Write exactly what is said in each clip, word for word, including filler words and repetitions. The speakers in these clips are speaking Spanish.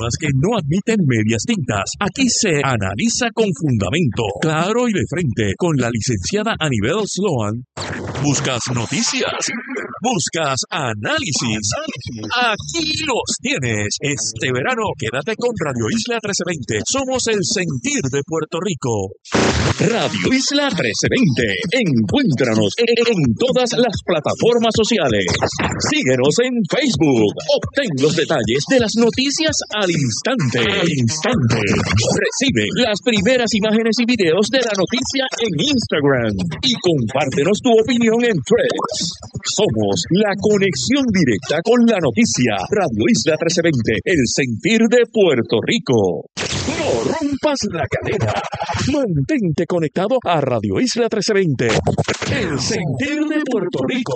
temas que no admiten medias tintas. Aquí se analiza con fundamento, claro y de frente, con la licenciada Anibel Sloan. ¿Buscas noticias? ¿Buscas análisis? Aquí los tienes. Este verano quédate con Radio Isla trece veinte. Somos el sentir de Puerto Rico. Radio Isla trece veinte. Encuéntranos en todas las plataformas sociales. Síguenos en Facebook. Obtén los detalles de las noticias al instante. Al instante. Recibe las primeras imágenes y videos de la noticia en Instagram. Y compártenos tu opinión en Threads. Somos la conexión directa con la noticia. Radio Isla trece veinte. El sentir de Puerto Rico. No rompas la cadena. Mantente conectado a Radio Isla trece veinte. El sentir de Puerto Rico.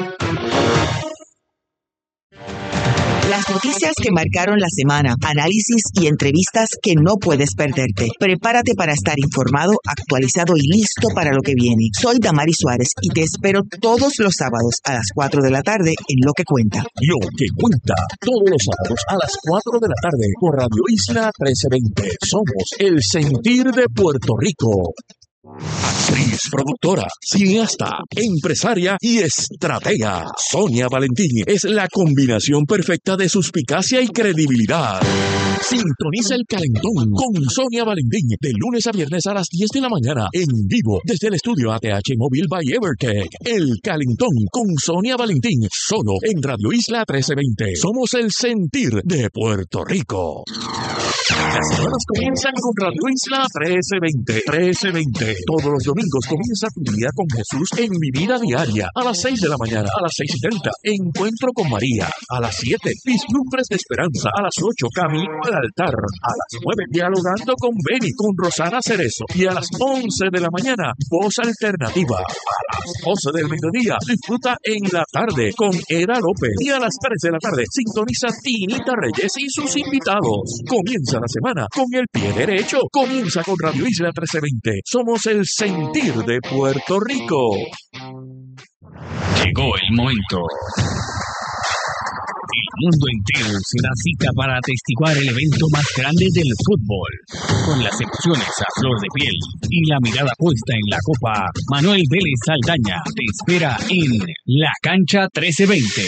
Las noticias que marcaron la semana, análisis y entrevistas que no puedes perderte. Prepárate para estar informado, actualizado y listo para lo que viene. Soy Damari Suárez y te espero todos los sábados a las cuatro de la tarde en Lo que Cuenta. Lo que Cuenta, todos los sábados a las cuatro de la tarde por Radio Isla trece veinte. Somos el sentir de Puerto Rico. Actriz, productora, cineasta, empresaria y estratega. Sonia Valentín es la combinación perfecta de suspicacia y credibilidad. Sintoniza El Calentón con Sonia Valentín de lunes a viernes a las diez de la mañana en vivo desde el estudio A T H Móvil by Evertech. El Calentón con Sonia Valentín solo en Radio Isla trece veinte. Somos el sentir de Puerto Rico. Las semanas comienzan con Radio Isla trece veinte. trece veinte. Todos los domingos comienza tu día con Jesús en Mi Vida Diaria. A las seis de la mañana, a las seis y treinta. Encuentro con María. A las siete, Vislumbres de Esperanza. A las ocho, Camino al Altar. A las nueve, Dialogando con Beni, con Rosana Cerezo. Y a las once de la mañana, Voz Alternativa. A las doce del mediodía, disfruta En la Tarde con Eda López. Y a las tres de la tarde, sintoniza Tinita Reyes y sus invitados. Comienza la semana con el pie derecho. Comienza con Radio Isla trece veinte. Somos el sentir de Puerto Rico. Llegó el momento. El mundo entero se da cita para atestiguar el evento más grande del fútbol. Con las emociones a flor de piel y la mirada puesta en la copa, Manuel Vélez Saldaña te espera en La Cancha trece veinte.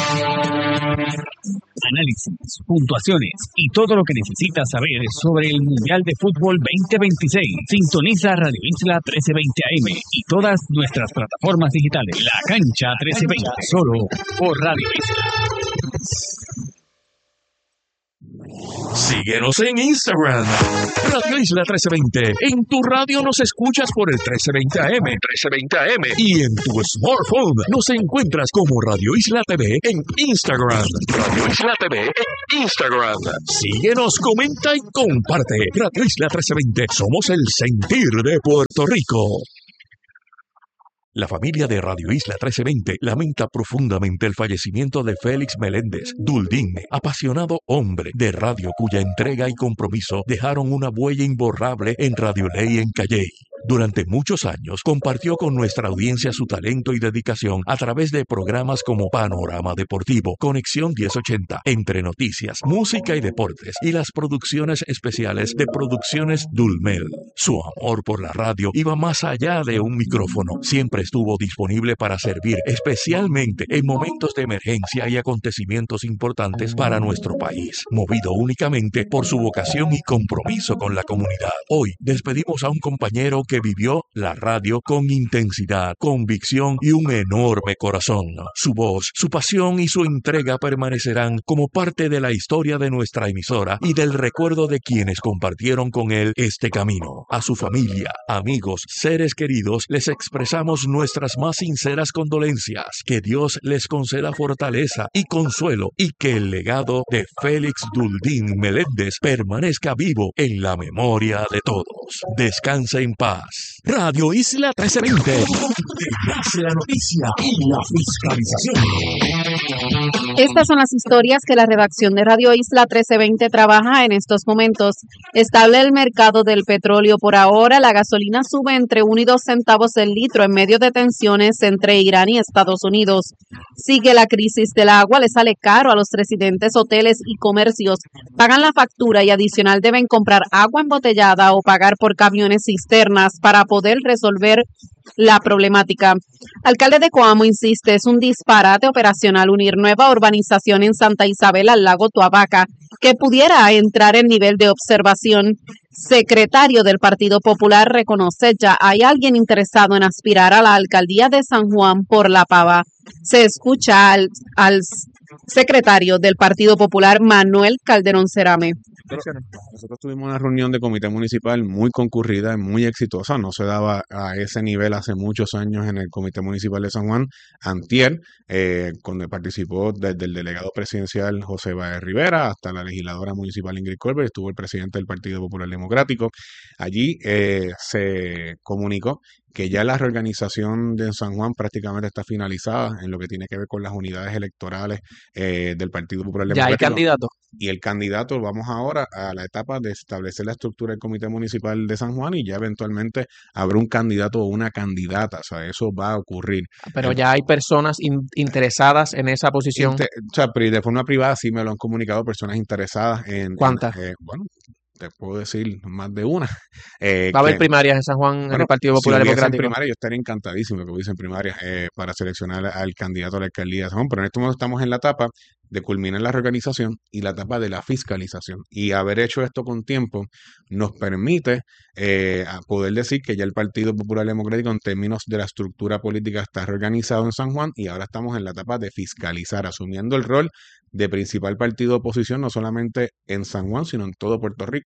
Análisis, puntuaciones y todo lo que necesitas saber sobre el Mundial de Fútbol veinte veintiséis. Sintoniza Radio Isla trece veinte A M y todas nuestras plataformas digitales. La Cancha trece veinte, solo por Radio Isla. Síguenos en Instagram, Radio Isla trece veinte. En tu radio nos escuchas por el trece veinte A M, trece veinte A M. Y en tu smartphone nos encuentras como Radio Isla T V en Instagram. Radio Isla T V en Instagram. Síguenos, comenta y comparte. Radio Isla trece veinte. Somos el sentir de Puerto Rico. La familia de Radio Isla trece veinte lamenta profundamente el fallecimiento de Félix Meléndez Duldín, apasionado hombre de radio cuya entrega y compromiso dejaron una huella imborrable en Radio Ley en Calley. Durante muchos años compartió con nuestra audiencia su talento y dedicación a través de programas como Panorama Deportivo, Conexión mil ochenta, Entre Noticias, Música y Deportes y las producciones especiales de Producciones Dulmel. Su amor por la radio iba más allá de un micrófono. Siempre estuvo disponible para servir, especialmente en momentos de emergencia y acontecimientos importantes para nuestro país, movido únicamente por su vocación y compromiso con la comunidad. Hoy despedimos a un compañero que vivió la radio con intensidad, convicción y un enorme corazón. Su voz, su pasión y su entrega permanecerán como parte de la historia de nuestra emisora y del recuerdo de quienes compartieron con él este camino. A su familia, amigos, seres queridos, les expresamos nuestras más sinceras condolencias. Que Dios les conceda fortaleza y consuelo y que el legado de Félix Duldín Meléndez permanezca vivo en la memoria de todos. Descansa en paz. Radio Isla trece veinte. Es la noticia y la fiscalización. Estas son las historias que la redacción de Radio Isla trece veinte trabaja en estos momentos. Estable el mercado del petróleo por ahora. La gasolina sube entre uno y dos centavos el litro en medio de tensiones entre Irán y Estados Unidos. Sigue la crisis del agua. Le sale caro a los residentes, hoteles y comercios. Pagan la factura y adicional deben comprar agua embotellada o pagar por camiones cisternas para poder resolver la problemática. Alcalde de Coamo insiste, es un disparate operacional unir nueva urbanización en Santa Isabel al lago Tuabaca, que pudiera entrar en nivel de observación. Secretario del Partido Popular reconoce ya hay alguien interesado en aspirar a la alcaldía de San Juan por La Pava. Se escucha al, al secretario del Partido Popular, Manuel Calderón Cerame. Nosotros tuvimos una reunión de comité municipal muy concurrida, muy exitosa, no se daba a ese nivel hace muchos años en el comité municipal de San Juan. Antier, eh, donde participó desde el delegado presidencial José Báez Rivera hasta la legisladora municipal Ingrid Colbert, estuvo el presidente del Partido Popular Democrático. Allí eh, se comunicó que ya la reorganización de San Juan prácticamente está finalizada en lo que tiene que ver con las unidades electorales eh, del Partido Popular Democrático. ¿Ya hay candidato? Y el candidato, vamos ahora a la etapa de establecer la estructura del Comité Municipal de San Juan y ya eventualmente habrá un candidato o una candidata, o sea, eso va a ocurrir. Pero ya hay personas in- interesadas en esa posición. Inter- o sea, pri- de forma privada sí me lo han comunicado personas interesadas en... ¿Cuántas? en, eh, bueno, te puedo decir más de una. Eh, ¿Va a haber que- primarias en San Juan en Bueno, el Partido si Popular hubiesen Democrático? primarias, yo estaría encantadísimo que hubiesen primarias eh, para seleccionar al candidato a la alcaldía de San Juan, pero en este momento estamos en la etapa de culminar la reorganización y la etapa de la fiscalización. Y haber hecho esto con tiempo nos permite eh, a poder decir que ya el Partido Popular Democrático en términos de la estructura política está reorganizado en San Juan y ahora estamos en la etapa de fiscalizar, asumiendo el rol de principal partido de oposición, no solamente en San Juan, sino en todo Puerto Rico.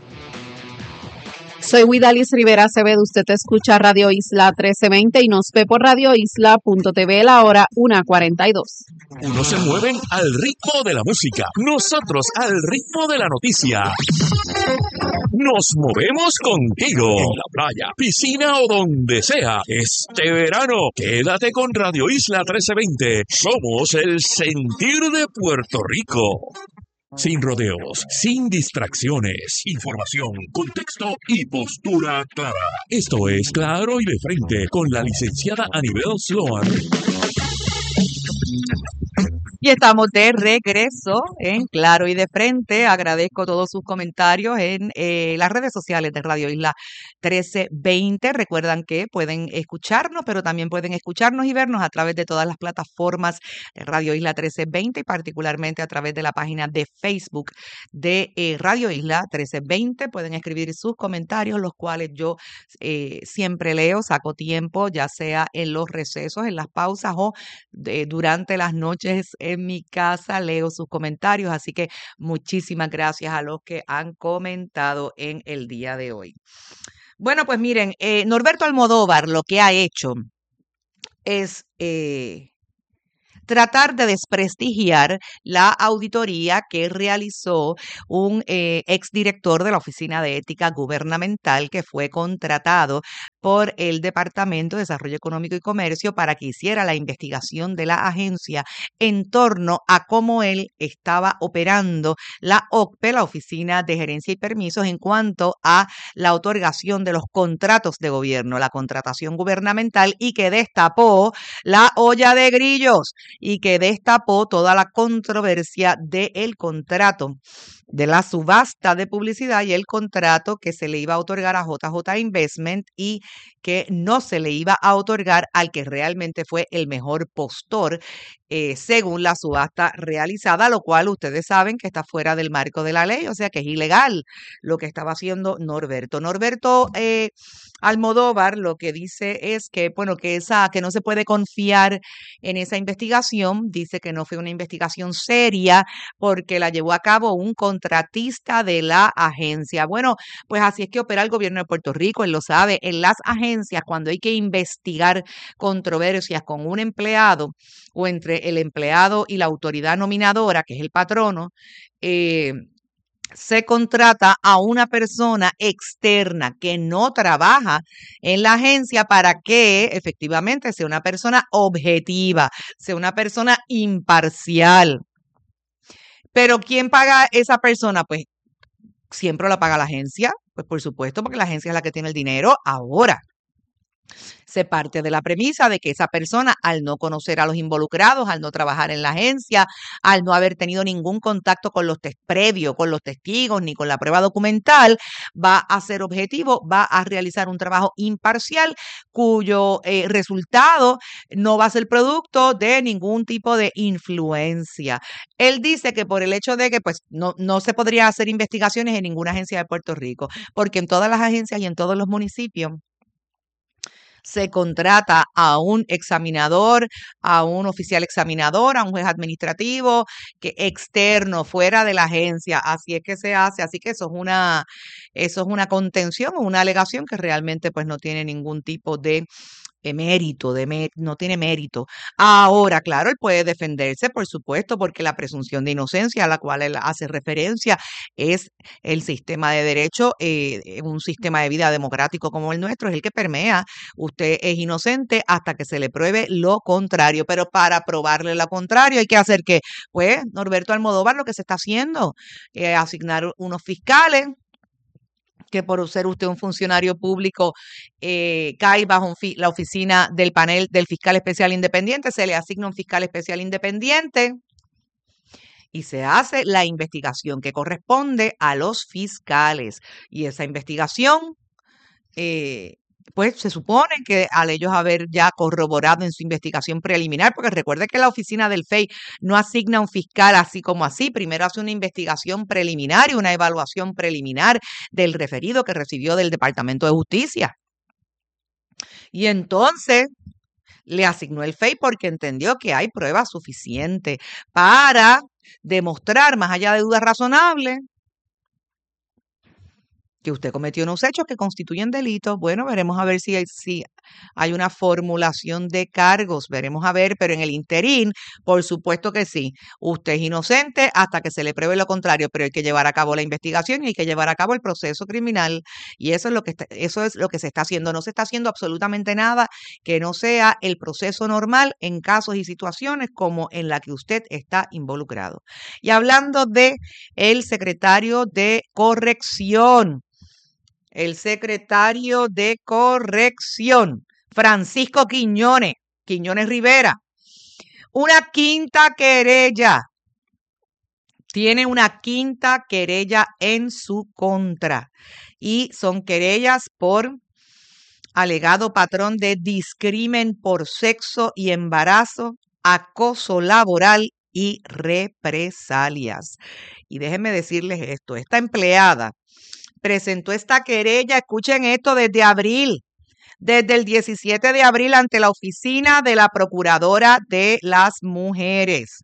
Soy Widalis Rivera Acevedo, usted escucha Radio Isla trece veinte y nos ve por radio isla punto t v la hora una cuarenta y dos. Unos se mueven al ritmo de la música, nosotros al ritmo de la noticia. Nos movemos contigo en la playa, piscina o donde sea. Este verano, quédate con Radio Isla trece veinte. Somos el sentir de Puerto Rico. Sin rodeos, sin distracciones, información, contexto y postura clara. Esto es Claro y de Frente con la licenciada Anibel Sloan. Y estamos de regreso en Claro y de Frente. Agradezco todos sus comentarios en eh, las redes sociales de Radio Isla trece veinte. Recuerdan que pueden escucharnos, pero también pueden escucharnos y vernos a través de todas las plataformas de Radio Isla trece veinte y particularmente a través de la página de Facebook de eh, Radio Isla trece veinte. Pueden escribir sus comentarios, los cuales yo eh, siempre leo, saco tiempo, ya sea en los recesos, en las pausas o de, durante las noches en mi casa, leo sus comentarios, así que muchísimas gracias a los que han comentado en el día de hoy. Bueno, pues miren, eh, Norberto Almodóvar lo que ha hecho es eh, tratar de desprestigiar la auditoría que realizó un eh, exdirector de la Oficina de Ética Gubernamental que fue contratado por el Departamento de Desarrollo Económico y Comercio para que hiciera la investigación de la agencia en torno a cómo él estaba operando la O C P E, la Oficina de Gerencia y Permisos, en cuanto a la otorgación de los contratos de gobierno, la contratación gubernamental, y que destapó la olla de grillos y que destapó toda la controversia del contrato, de la subasta de publicidad y el contrato que se le iba a otorgar a J J Investment y que no se le iba a otorgar al que realmente fue el mejor postor, eh, según la subasta realizada, lo cual ustedes saben que está fuera del marco de la ley, o sea que es ilegal lo que estaba haciendo Norberto. Norberto eh, Almodóvar lo que dice es que, bueno, que, esa, que no se puede confiar en esa investigación, dice que no fue una investigación seria porque la llevó a cabo un contratista de la agencia. Bueno, pues así es que opera el gobierno de Puerto Rico, él lo sabe. En las agencias, cuando hay que investigar controversias con un empleado o entre el empleado y la autoridad nominadora, que es el patrono, eh, se contrata a una persona externa que no trabaja en la agencia para que efectivamente sea una persona objetiva, sea una persona imparcial. Pero ¿quién paga esa persona? Pues siempre la paga la agencia, pues por supuesto, porque la agencia es la que tiene el dinero. Ahora, se parte de la premisa de que esa persona, al no conocer a los involucrados, al no trabajar en la agencia, al no haber tenido ningún contacto con los tes- previo, con los testigos, ni con la prueba documental, va a ser objetivo, va a realizar un trabajo imparcial cuyo eh, resultado no va a ser producto de ningún tipo de influencia. Él dice que por el hecho de que pues no, no se podría hacer investigaciones en ninguna agencia de Puerto Rico, porque en todas las agencias y en todos los municipios se contrata a un examinador, a un oficial examinador, a un juez administrativo, que externo, fuera de la agencia. Así es que se hace. Así que eso es una, eso es una contención o una alegación que realmente pues no tiene ningún tipo de eh, mérito, de mé- no tiene mérito. Ahora, claro, él puede defenderse, por supuesto, porque la presunción de inocencia a la cual él hace referencia es el sistema de derecho, eh, un sistema de vida democrático como el nuestro, es el que permea. Usted es inocente hasta que se le pruebe lo contrario, pero para probarle lo contrario hay que hacer que, pues, Norberto Almodóvar, lo que se está haciendo, eh, asignar unos fiscales que por ser usted un funcionario público eh, cae bajo un fi- la oficina del panel del fiscal especial independiente, se le asigna un fiscal especial independiente y se hace la investigación que corresponde a los fiscales. Y esa investigación, eh, pues se supone que al ellos haber ya corroborado en su investigación preliminar, porque recuerde que la oficina del F E I no asigna un fiscal así como así, primero hace una investigación preliminar y una evaluación preliminar del referido que recibió del Departamento de Justicia. Y entonces le asignó el F E I porque entendió que hay pruebas suficientes para demostrar, más allá de dudas razonables, que usted cometió unos hechos que constituyen delitos. Bueno, veremos a ver si hay, si hay una formulación de cargos, veremos a ver, pero en el interín, por supuesto que sí, usted es inocente hasta que se le pruebe lo contrario, pero hay que llevar a cabo la investigación y hay que llevar a cabo el proceso criminal, y eso es lo que está- eso es lo que se está haciendo. No se está haciendo absolutamente nada que no sea el proceso normal en casos y situaciones como en la que usted está involucrado. Y hablando de el secretario de Corrección, el secretario de Corrección, Francisco Quiñones, Quiñones Rivera, una quinta querella, tiene una quinta querella en su contra y son querellas por alegado patrón de discrimen por sexo y embarazo, acoso laboral y represalias. Y déjenme decirles esto, esta empleada presentó esta querella, escuchen esto, desde abril, desde el diecisiete de abril ante la oficina de la Procuradora de las Mujeres.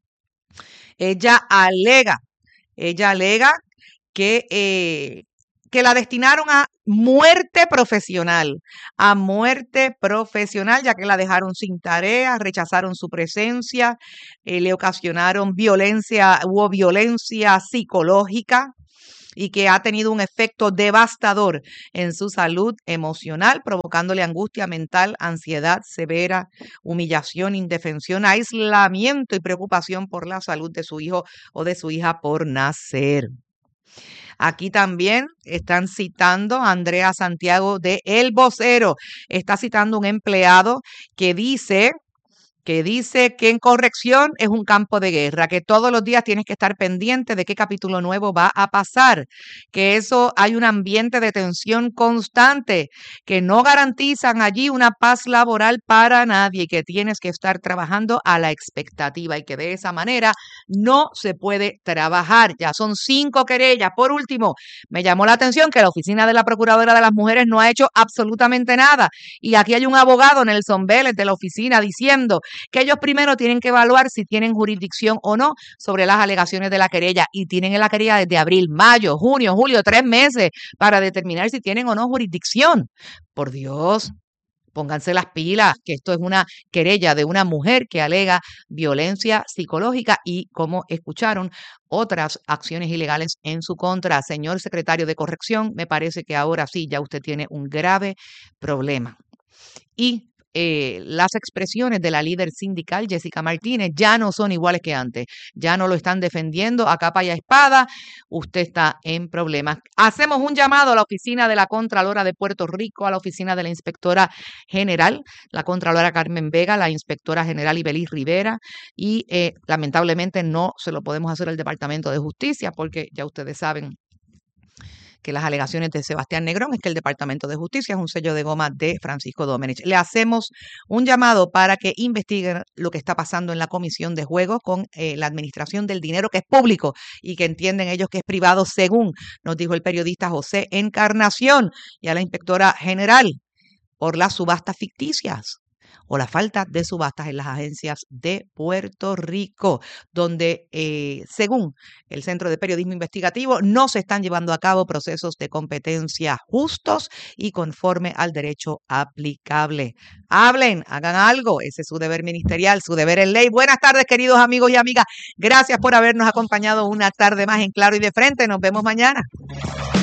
Ella alega, ella alega que, eh, que la destinaron a muerte profesional, a muerte profesional, ya que la dejaron sin tarea, rechazaron su presencia, eh, le ocasionaron violencia, hubo violencia psicológica, y que ha tenido un efecto devastador en su salud emocional, provocándole angustia mental, ansiedad severa, humillación, indefensión, aislamiento y preocupación por la salud de su hijo o de su hija por nacer. Aquí también están citando a Andrea Santiago de El Vocero. Está citando un empleado que dice que dice que en corrección es un campo de guerra, que todos los días tienes que estar pendiente de qué capítulo nuevo va a pasar, que eso hay un ambiente de tensión constante, que no garantizan allí una paz laboral para nadie, que tienes que estar trabajando a la expectativa y que de esa manera no se puede trabajar. Ya son cinco querellas. Por último, me llamó la atención que la oficina de la Procuradora de las Mujeres no ha hecho absolutamente nada. Y aquí hay un abogado, Nelson Vélez, de la oficina diciendo que ellos primero tienen que evaluar si tienen jurisdicción o no sobre las alegaciones de la querella, y tienen en la querella desde abril, mayo, junio, julio, tres meses para determinar si tienen o no jurisdicción. Por Dios, Pónganse las pilas, que esto es una querella de una mujer que alega violencia psicológica y, como escucharon, otras acciones ilegales en su contra. Señor secretario de Corrección, me parece que ahora sí ya usted tiene un grave problema. Y eh, las expresiones de la líder sindical, Jessica Martínez, ya no son iguales que antes. Ya no lo están defendiendo a capa y a espada. Usted está en problemas. Hacemos un llamado a la oficina de la Contralora de Puerto Rico, a la oficina de la Inspectora General, la Contralora Carmen Vega, la Inspectora General Ibeliz Rivera, y eh, lamentablemente no se lo podemos hacer al Departamento de Justicia porque ya ustedes saben que las alegaciones de Sebastián Negrón es que el Departamento de Justicia es un sello de goma de Francisco Domenech. Le hacemos un llamado para que investiguen lo que está pasando en la Comisión de Juegos con eh, la administración del dinero que es público y que entienden ellos que es privado, según nos dijo el periodista José Encarnación, y a la Inspectora General por las subastas ficticias o la falta de subastas en las agencias de Puerto Rico, donde, eh, según el Centro de Periodismo Investigativo, no se están llevando a cabo procesos de competencia justos y conforme al derecho aplicable. Hablen, hagan algo, ese es su deber ministerial, su deber en ley. Buenas tardes, queridos amigos y amigas. Gracias por habernos acompañado una tarde más en Claro y de Frente. Nos vemos mañana.